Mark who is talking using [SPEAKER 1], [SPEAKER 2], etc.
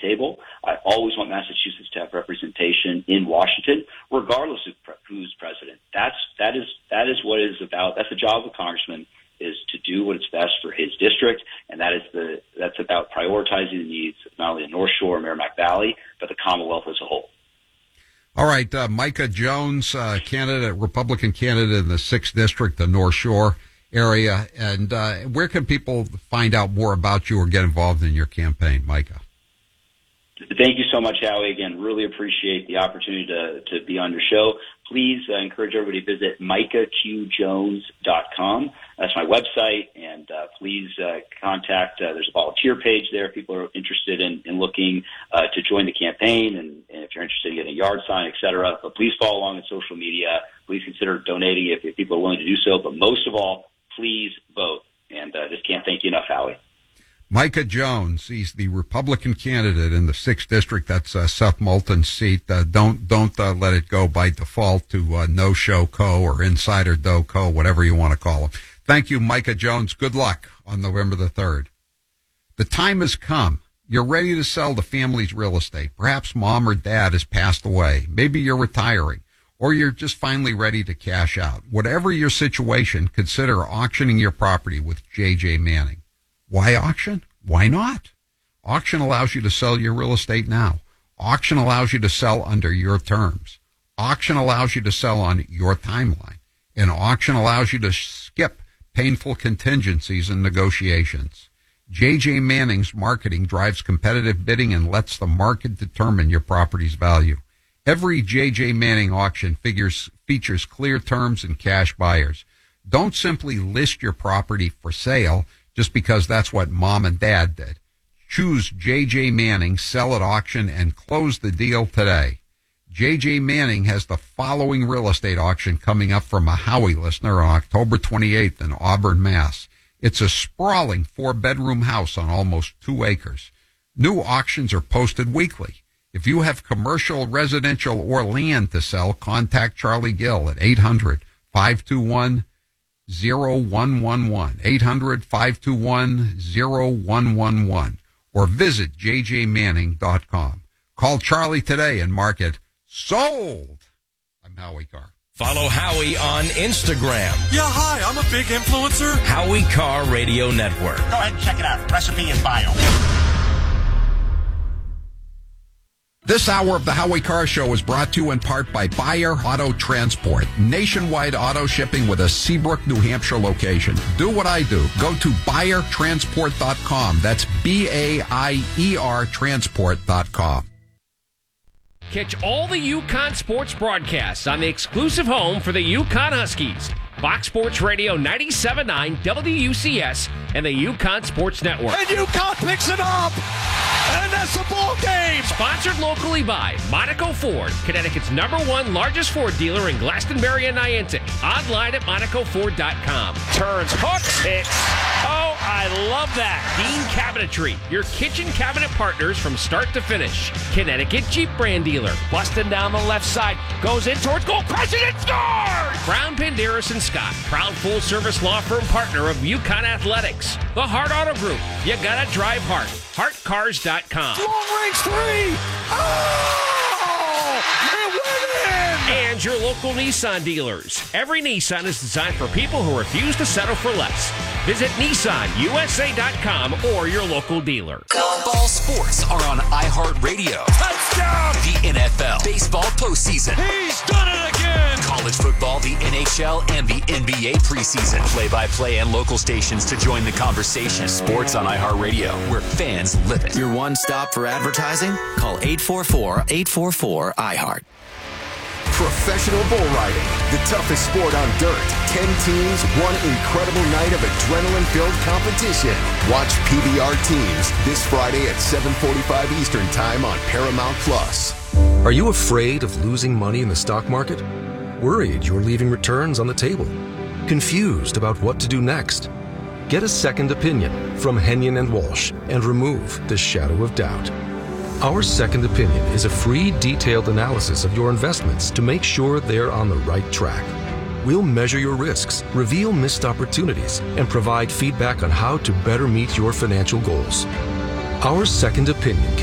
[SPEAKER 1] table. I always want Massachusetts to have representation in Washington, regardless of who's president. That is what it is about. That's the job of a congressman, is to do what is best for his district, and that's about prioritizing the needs of not only the North Shore and Merrimack Valley, but the Commonwealth as a whole.
[SPEAKER 2] All right, Micah Jones, Republican candidate in the 6th District, the North Shore area. And where can people find out more about you or get involved in your campaign, Micah?
[SPEAKER 1] Thank you so much, Howie. Again, really appreciate the opportunity to be on your show. Please encourage everybody to visit micahqjones.com. That's my website, and please contact. There's a volunteer page there if people are interested in looking to join the campaign, and if you're interested in getting a yard sign, et cetera. But please follow along on social media. Please consider donating if people are willing to do so. But most of all, please vote. And just can't thank you enough, Howie.
[SPEAKER 2] Micah Jones, he's the Republican candidate in the 6th District. That's Seth Moulton's seat. Don't let it go by default to No Show Co. or Insider Doe Co., whatever you want to call him. Thank you, Micah Jones. Good luck on November the 3rd. The time has come. You're ready to sell the family's real estate. Perhaps mom or dad has passed away. Maybe you're retiring, or you're just finally ready to cash out. Whatever your situation, consider auctioning your property with J.J. Manning. Why auction? Why not? Auction allows you to sell your real estate now. Auction allows you to sell under your terms. Auction allows you to sell on your timeline. And auction allows you to skip painful contingencies and negotiations. J.J. Manning's marketing drives competitive bidding and lets the market determine your property's value. Every J.J. Manning auction features clear terms and cash buyers. Don't simply list your property for sale just because that's what mom and dad did. Choose J.J. Manning, sell at auction, and close the deal today. J.J. Manning has the following real estate auction coming up from a Howie listener on October 28th in Auburn, Mass. It's a sprawling 4-bedroom house on almost 2 acres. New auctions are posted weekly. If you have commercial, residential, or land to sell, contact Charlie Gill at 800-521-0111, 800-521-0111, or visit jjmanning.com. Call Charlie today and mark it sold. I'm Howie Carr.
[SPEAKER 3] Follow Howie on Instagram.
[SPEAKER 4] Yeah, hi, I'm a big influencer.
[SPEAKER 3] Howie Carr Radio Network.
[SPEAKER 5] Go ahead and check it out. Recipe in bio.
[SPEAKER 2] This hour of the Howie Carr Show is brought to you in part by Bayer Auto Transport. Nationwide auto shipping with a Seabrook, New Hampshire location. Do what I do. Go to BayerTransport.com. That's BAIER Transport.com.
[SPEAKER 6] Catch all the UConn sports broadcasts on the exclusive home for the UConn Huskies. Fox Sports Radio 97.9 WUCS and the UConn Sports Network.
[SPEAKER 4] And UConn picks it up! And that's a ball game!
[SPEAKER 6] Sponsored locally by Monaco Ford, Connecticut's #1 largest Ford dealer in Glastonbury and Niantic. Online at MonacoFord.com. Turns, hooks, hits. Oh, I love that. Dean Cabinetry, your kitchen cabinet partners from start to finish. Connecticut Jeep brand dealer. Busting down the left side. Goes in towards goal. Crushes it. Scores! Brown, Penderas, and Scott. Proud full-service law firm partner of UConn Athletics. The Hart Auto Group. You gotta drive Hart. HartCars.com.
[SPEAKER 4] Long-range three! Oh! It went in!
[SPEAKER 6] And your local Nissan dealers. Every Nissan is designed for people who refuse to settle for less. Visit NissanUSA.com or your local dealer.
[SPEAKER 3] Ball sports are on iHeartRadio. Touchdown! The NFL, baseball postseason.
[SPEAKER 4] He's done it again!
[SPEAKER 3] College football, the NHL, and the NBA preseason. Play-by-play and local stations to join the conversation. Sports on iHeartRadio, where fans live it.
[SPEAKER 7] Your one stop for advertising? Call 844-844-iHeart.
[SPEAKER 8] Professional bull riding, the toughest sport on dirt. 10 teams, one incredible night of adrenaline-filled competition. Watch PBR Teams this Friday at 7:45 Eastern Time on Paramount Plus.
[SPEAKER 9] Are you afraid of losing money in the stock market? Worried you're leaving returns on the table? Confused about what to do next? Get a second opinion from Henyon & Walsh and remove the shadow of doubt. Our second opinion is a free, detailed analysis of your investments to make sure they're on the right track. We'll measure your risks, reveal missed opportunities, and provide feedback on how to better meet your financial goals. Our second opinion can